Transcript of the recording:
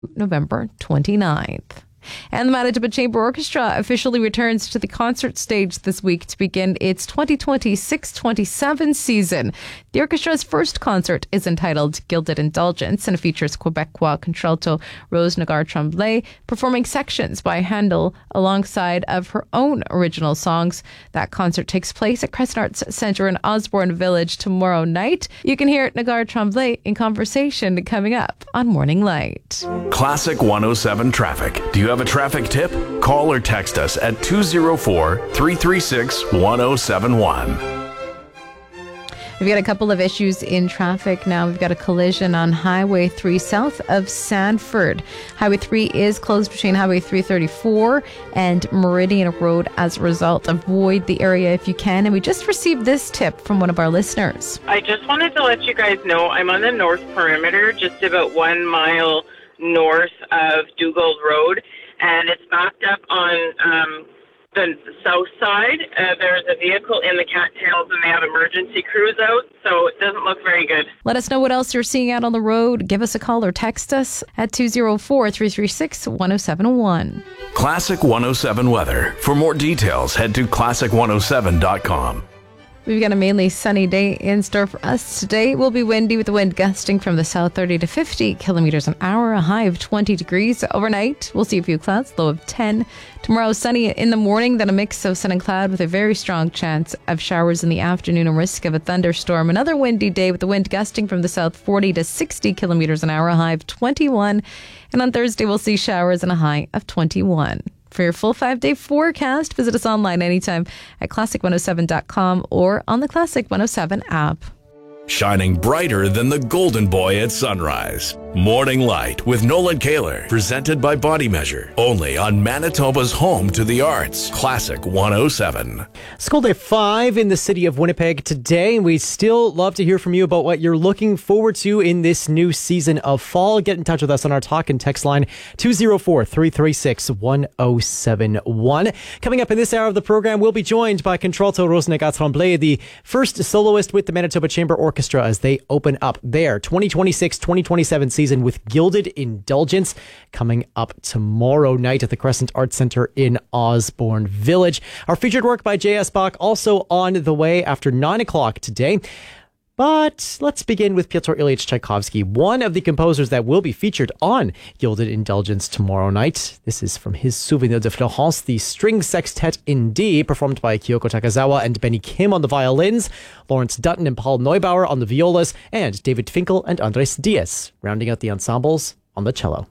November 29th. And the Manitoba Chamber Orchestra officially returns to the concert stage this week to begin its 2026-27 season. The orchestra's first concert is entitled Gilded Indulgence and features Quebecois contralto Rose Nagar-Tremblay performing sections by Handel alongside of her own original songs. That concert takes place at Crescent Arts Centre in Osborne Village tomorrow night. You can hear Nagar-Tremblay in conversation coming up on Morning Light. Classic 107 traffic. Do you have a traffic tip? Call or text us at 204-336-1071. We've got a couple of issues in traffic now. We've got a collision on Highway 3 south of Sanford. Highway 3 is closed between Highway 334 and Meridian Road as a result. Avoid the area if you can. And we just received this tip from one of our listeners. I just wanted to let you guys know I'm on the north perimeter, just about 1 mile north of Dugald Road, and it's backed up on the south side. There's a vehicle in the cattails, and they have emergency crews out, so it doesn't look very good. Let us know what else you're seeing out on the road. Give us a call or text us at 204-336-1071. Classic 107 weather. For more details, head to classic107.com. We've got a mainly sunny day in store for us today. It will be windy with the wind gusting from the south 30 to 50 kilometers an hour, a high of 20 degrees. Overnight, we'll see a few clouds, low of 10. Tomorrow, sunny in the morning, then a mix of sun and cloud with a very strong chance of showers in the afternoon and risk of a thunderstorm. Another windy day with the wind gusting from the south 40 to 60 kilometers an hour, a high of 21. And on Thursday, we'll see showers and a high of 21. For your full 5-day forecast, visit us online anytime at classic107.com or on the Classic 107 app. Shining brighter than the golden boy at sunrise. Morning Light with Nolan Kaler. Presented by Body Measure. Only on Manitoba's home to the arts. Classic 107. School Day 5 in the city of Winnipeg today. And we still love to hear from you about what you're looking forward to in this new season of fall. Get in touch with us on our talk and text line 204-336-1071. Coming up in this hour of the program, we'll be joined by contralto Rose Nagar-Tremblay, the first soloist with the Manitoba Chamber Orchestra as they open up their 2026-2027 season with Gilded Indulgence coming up tomorrow night at the Crescent Arts Centre in Osborne Village. Our featured work by J.S. Bach also on the way after 9 o'clock today. But let's begin with Pyotr Ilyich Tchaikovsky, one of the composers that will be featured on Gilded Indulgence tomorrow night. This is from his Souvenir de Florence, the string sextet in D, performed by Kyoko Takazawa and Benny Kim on the violins, Lawrence Dutton and Paul Neubauer on the violas, and David Finkel and Andres Diaz rounding out the ensembles on the cello.